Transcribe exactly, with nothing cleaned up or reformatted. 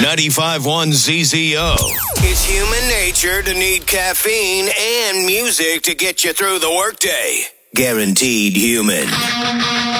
ninety-five point one Z Z O. It's human nature to need caffeine and music to get you through the workday. Guaranteed human.